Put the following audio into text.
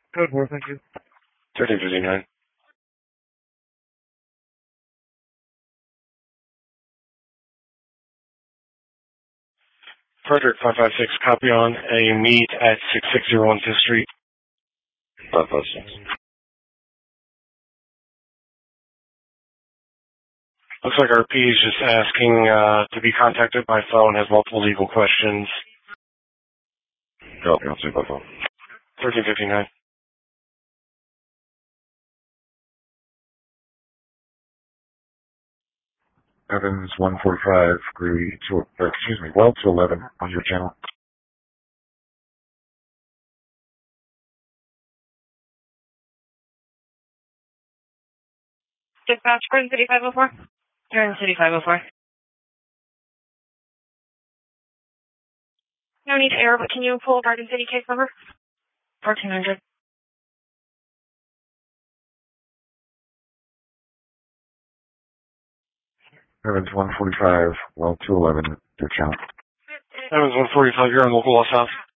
Code 4, thank you. 1359. Frederick 556, copy on a meet at 6601 5th Street. 556. Looks like RP is just asking to be contacted by phone, has multiple legal questions. Copy, I'll see by phone. 1359. Evans 145, agree to, well to 11 on your channel. Dispatch, Garden City 504. Garden City 504. No need air, but can you pull Garden City case number? 1400. Evans 145, well to 11, your channel. Evans 145, you're on local law south.